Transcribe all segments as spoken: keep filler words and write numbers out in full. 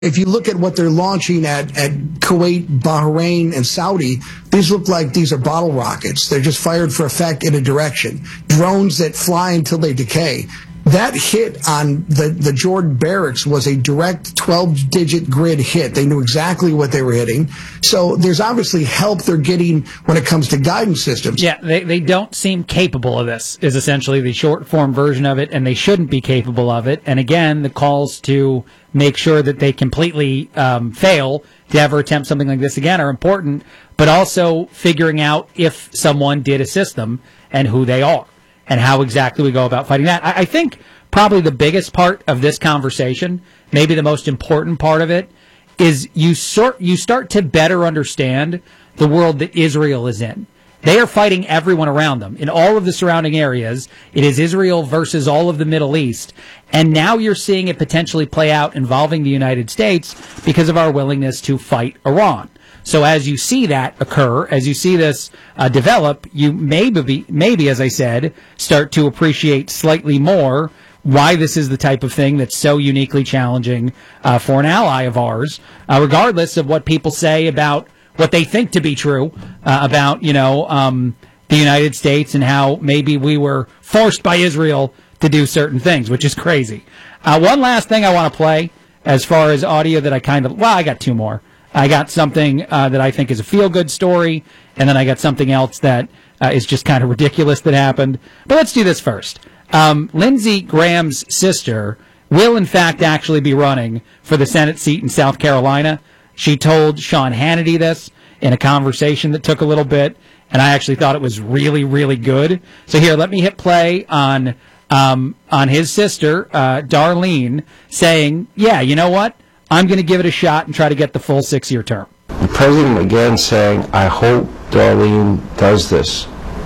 If you look at what they're launching at, at Kuwait, Bahrain, and Saudi, these look like these are bottle rockets. They're just fired for effect in a direction. Drones that fly until they decay. That hit on the, the Jordan barracks was a direct twelve-digit grid hit. They knew exactly what they were hitting. So there's obviously help they're getting when it comes to guidance systems. Yeah, they, they don't seem capable of this, is essentially the short-form version of it, and they shouldn't be capable of it. And again, the calls to make sure that they completely um, fail to ever attempt something like this again are important, but also figuring out if someone did assist them and who they are, and how exactly we go about fighting that. I, I think probably the biggest part of this conversation, maybe the most important part of it, is you sort you start to better understand the world that Israel is in. They are fighting everyone around them. In all of the surrounding areas, it is Israel versus all of the Middle East. And now you're seeing it potentially play out involving the United States because of our willingness to fight Iran. So as you see that occur, as you see this uh, develop, you maybe, maybe, as I said, start to appreciate slightly more why this is the type of thing that's so uniquely challenging uh, for an ally of ours, uh, regardless of what people say about what they think to be true uh, about, you know, um, the United States and how maybe we were forced by Israel to do certain things, which is crazy. Uh, one last thing I want to play as far as audio that I kind of, well, I got two more. I got something uh, that I think is a feel-good story, and then I got something else that uh, is just kind of ridiculous that happened. But let's do this first. Um, Lindsey Graham's sister will, in fact, actually be running for the Senate seat in South Carolina. She told Sean Hannity this in a conversation that took a little bit, and I actually thought it was really, really good. So here, let me hit play on um, on his sister, uh, Darlene, saying, yeah, you know what? I'm going to give it a shot and try to get the full six-year term. The president again saying, I hope Darlene does this.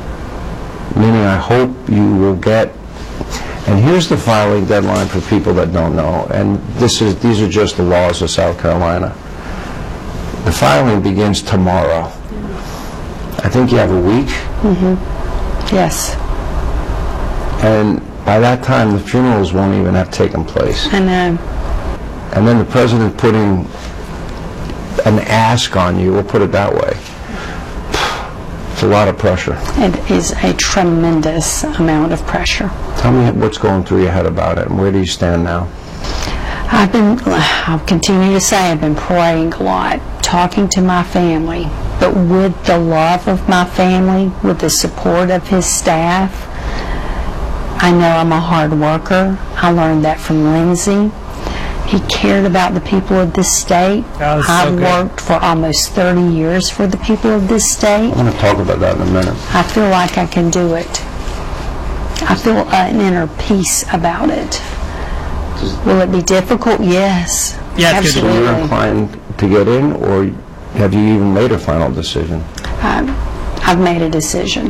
Meaning, I hope you will get, and here's the filing deadline for people that don't know, and this is these are just the laws of South Carolina. The filing begins tomorrow. I think you have a week. Mm-hmm. Yes. And by that time, the funerals won't even have taken place. I know. And then the president putting an ask on you, we'll put it that way. It's a lot of pressure. It is a tremendous amount of pressure. Tell me what's going through your head about it, and where do you stand now? I've been, I'll continue to say, I've been praying a lot, talking to my family, but with the love of my family, with the support of his staff. I know I'm a hard worker. I learned that from Lindsey. He cared about the people of this state. Oh, I've so worked for almost thirty years for the people of this state. I'm going to talk about that in a minute. I feel like I can do it. I feel uh, an inner peace about it. Will it be difficult? Yes. Yeah, it's good. So absolutely. you're inclined to get in, or have you even made a final decision? I've, I've made a decision.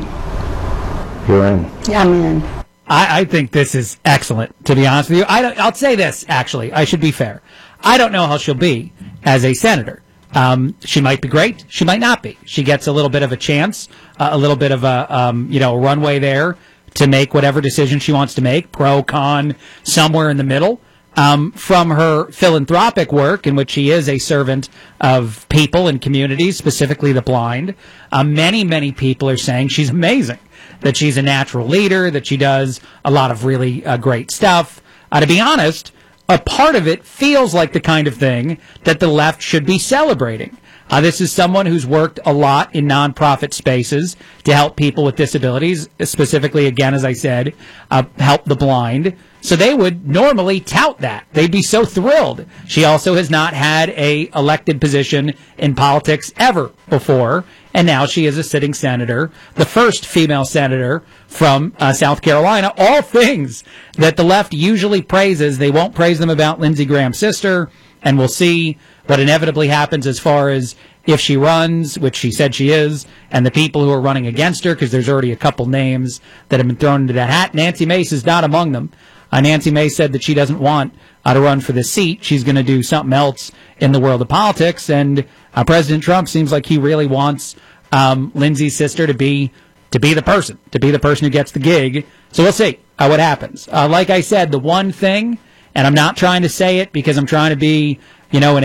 You're in. I'm in. I, I think this is excellent, to be honest with you. I don't, I'll say this, actually. I should be fair. I don't know how she'll be as a senator. Um, she might be great. She might not be. She gets a little bit of a chance, uh, a little bit of a, um, you know, runway there to make whatever decision she wants to make, pro, con, somewhere in the middle. Um, from her philanthropic work, in which she is a servant of people and communities, specifically the blind, uh, many, many people are saying she's amazing, that she's a natural leader, that she does a lot of really uh, great stuff. Uh, to be honest, a part of it feels like the kind of thing that the left should be celebrating. Uh, this is someone who's worked a lot in nonprofit spaces to help people with disabilities, specifically, again, as I said, uh, help the blind. So they would normally tout that. They'd be so thrilled. She also has not had a elected position in politics ever before, and now she is a sitting senator, the first female senator from uh, South Carolina. All things that the left usually praises. They won't praise them about Lindsey Graham's sister, and we'll see what inevitably happens as far as if she runs, which she said she is, and the people who are running against her, because there's already a couple names that have been thrown into that hat. Nancy Mace is not among them. Uh, Nancy Mace said that she doesn't want uh, to run for this seat. She's going to do something else in the world of politics, and uh, President Trump seems like he really wants um, Lindsey's sister to be to be the person, to be the person who gets the gig. So we'll see uh, what happens. Uh, like I said, the one thing, and I'm not trying to say it because I'm trying to be you know, and